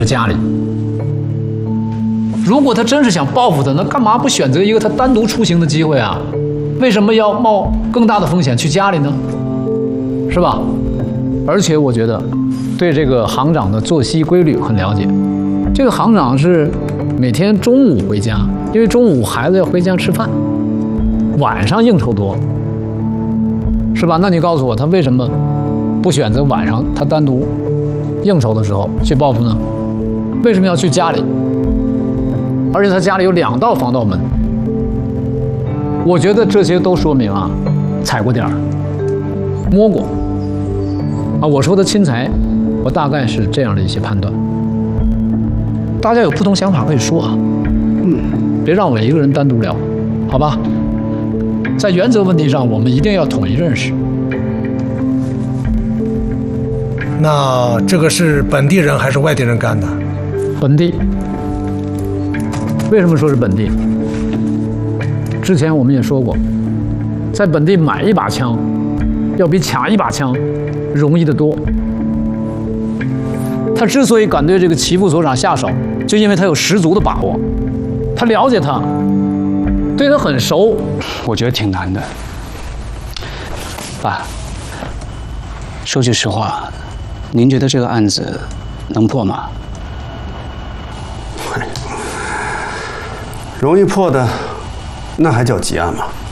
家里。如果他真是想报复他，那干嘛不选择一个他单独出行的机会啊？为什么要冒更大的风险去家里呢？是吧？而且我觉得对这个行长的作息规律很了解。这个行长是每天中午回家，因为中午孩子要回家吃饭，晚上应酬多，是吧？那你告诉我，他为什么不选择晚上他单独应酬的时候去报复呢？为什么要去家里？而且他家里有2道防盗门，我觉得这些都说明啊，踩过点儿，摸过啊。我说的钦差，我大概是这样的一些判断。大家有不同想法可以说啊，别让我一个人单独聊，好吧？在原则问题上，我们一定要统一认识。 那这个是本地人还是外地人干的？ 本地。为什么说是本地？之前我们也说过，在本地买一把枪，要比卡一把枪容易得多。他之所以敢对这个齐副所长下手，就因为他有十足的把握，他了解他，对他很熟。 我觉得挺难的。爸，说句实话，您觉得这个案子能破吗？ 容易破的，那还叫急案吗？